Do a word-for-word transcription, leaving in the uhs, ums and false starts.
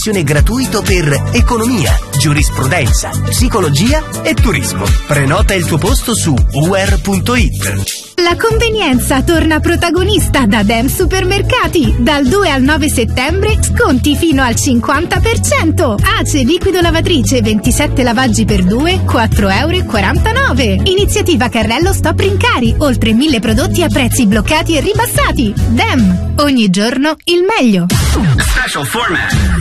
gratuito per economia, giurisprudenza, psicologia e turismo. Prenota il tuo posto su u e r punto i t. La convenienza torna protagonista da Dem Supermercati. Dal due al nove settembre sconti fino al cinquanta per cento. Ace liquido lavatrice ventisette lavaggi per due, quattro e quarantanove euro. Iniziativa Carrello Stop Rincari. Oltre mille prodotti a prezzi bloccati e ribassati. Dem, ogni giorno il meglio. Special format.